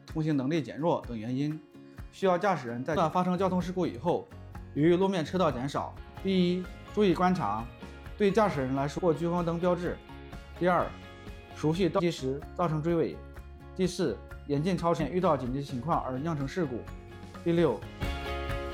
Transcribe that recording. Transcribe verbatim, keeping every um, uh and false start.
通行能力减弱等原因，需要驾驶人在发生交通事故以后，由于路面车道减少，第一，注意观察，对驾驶人来说过聚光灯标志；第二，熟悉倒计时造成追尾；第四，严禁超前遇到紧急情况而酿成事故；第六，